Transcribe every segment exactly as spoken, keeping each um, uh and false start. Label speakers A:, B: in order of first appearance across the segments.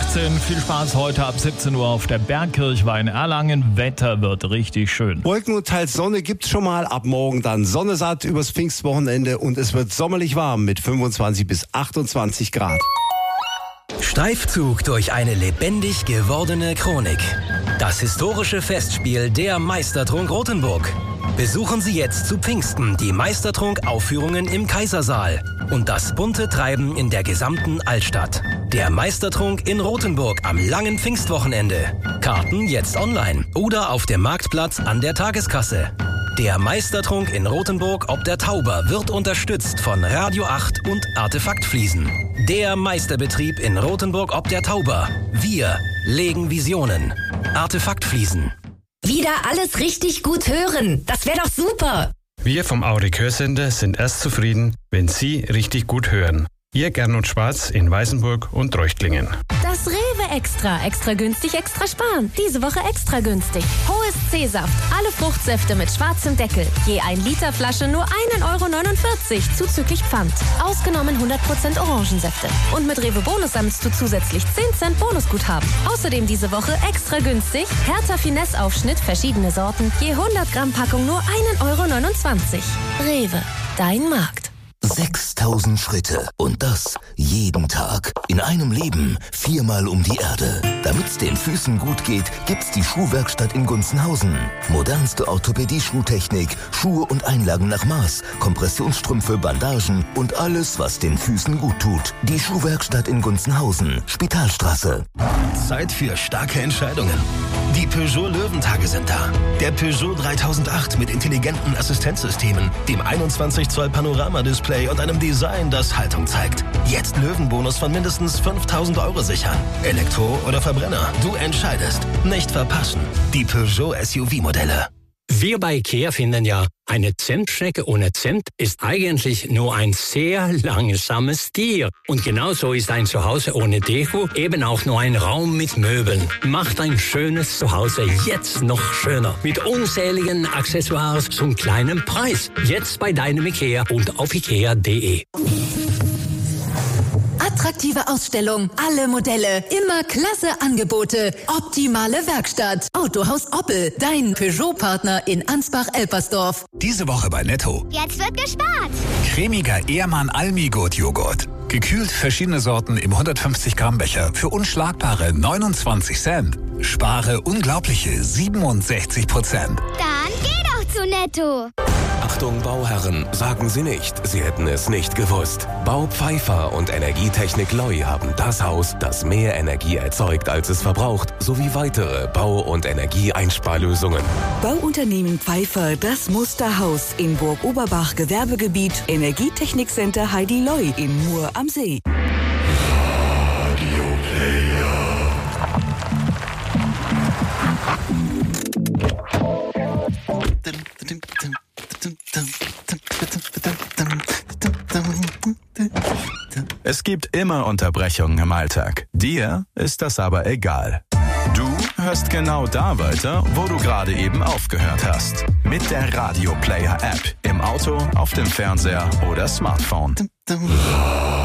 A: achtzehn. Viel Spaß heute ab siebzehn Uhr auf der Bergkirchweih in Erlangen. Wetter wird richtig schön.
B: Wolken und teils Sonne gibt's schon mal. Ab morgen dann Sonne satt übers Pfingstwochenende und es wird sommerlich warm mit fünfundzwanzig bis achtundzwanzig Grad.
C: Streifzug durch eine lebendig gewordene Chronik. Das historische Festspiel Der Meistertrunk Rothenburg. Besuchen Sie jetzt zu Pfingsten die Meistertrunk-Aufführungen im Kaisersaal und das bunte Treiben in der gesamten Altstadt. Der Meistertrunk in Rothenburg am langen Pfingstwochenende. Karten jetzt online oder auf dem Marktplatz an der Tageskasse. Der Meistertrunk in Rothenburg ob der Tauber wird unterstützt von Radio acht und Artefaktfliesen. Der Meisterbetrieb in Rothenburg ob der Tauber. Wir legen Visionen. Artefaktfliesen.
D: Wieder alles richtig gut hören. Das wäre doch super.
E: Wir vom Aurik Hörsender sind erst zufrieden, wenn Sie richtig gut hören. Ihr Gernot Schwarz in Weißenburg und Treuchtlingen.
F: Das Rewe Extra. Extra günstig, extra sparen. Diese Woche extra günstig. Hohes C-Saft. Alle Fruchtsäfte mit schwarzem Deckel. Je ein Liter Flasche nur ein Euro neunundvierzig zuzüglich Pfand. Ausgenommen hundert Prozent Orangensäfte. Und mit Rewe Bonus sammelst du zusätzlich zehn Cent Bonusguthaben. Außerdem diese Woche extra günstig. Hertha Finesse Aufschnitt, verschiedene Sorten. Je hundert Gramm Packung nur ein Euro neunundzwanzig. Rewe. Dein Markt.
G: sechstausend Schritte und das jeden Tag. In einem Leben viermal um die Erde. Damit's den Füßen gut geht, gibt's die Schuhwerkstatt in Gunzenhausen. Modernste Orthopädie-Schuhtechnik, Schuhe und Einlagen nach Maß, Kompressionsstrümpfe, Bandagen und alles, was den Füßen gut tut. Die Schuhwerkstatt in Gunzenhausen, Spitalstraße.
H: Zeit für starke Entscheidungen. Die Peugeot Löwentage sind da. Der Peugeot dreitausendacht mit intelligenten Assistenzsystemen, dem einundzwanzig Zoll Panorama-Display und einem Design, das Haltung zeigt. Jetzt Löwenbonus von mindestens fünftausend Euro sichern. Elektro oder Verbrenner, du entscheidest. Nicht verpassen. Die Peugeot S U V-Modelle.
I: Wir bei IKEA finden ja, eine Zentschnecke ohne Zimt ist eigentlich nur ein sehr langsames Tier. Und genauso ist ein Zuhause ohne Deko eben auch nur ein Raum mit Möbeln. Macht ein schönes Zuhause jetzt noch schöner. Mit unzähligen Accessoires zum kleinen Preis. Jetzt bei deinem IKEA und auf ikea punkt de.
D: Attraktive Ausstellung, alle Modelle, immer klasse Angebote, optimale Werkstatt. Autohaus Oppel, dein Peugeot-Partner in Ansbach-Elpersdorf.
J: Diese Woche bei Netto.
K: Jetzt wird gespart.
J: Cremiger Ehrmann Almi-Gurt-Joghurt. Gekühlt verschiedene Sorten im hundertfünfzig Gramm Becher für unschlagbare neunundzwanzig Cent. Spare unglaubliche siebenundsechzig Prozent.
K: Dann geh doch zu Netto.
C: Achtung Bauherren, sagen Sie nicht, Sie hätten es nicht gewusst. Bau Pfeiffer und Energietechnik Loi haben das Haus, das mehr Energie erzeugt, als es verbraucht, sowie weitere Bau- und Energieeinsparlösungen.
L: Bauunternehmen Pfeiffer, das Musterhaus in Burg Oberbach Gewerbegebiet, Energietechnikcenter Heidi Loi in Mur am See.
M: Radio Player.
N: Es gibt immer Unterbrechungen im Alltag. Dir ist das aber egal. Du hörst genau da weiter, wo du gerade eben aufgehört hast. Mit der Radio Player App. Im Auto, auf dem Fernseher oder Smartphone.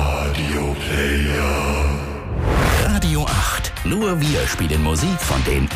M: Radio Player.
O: Radio acht. Nur wir spielen Musik von den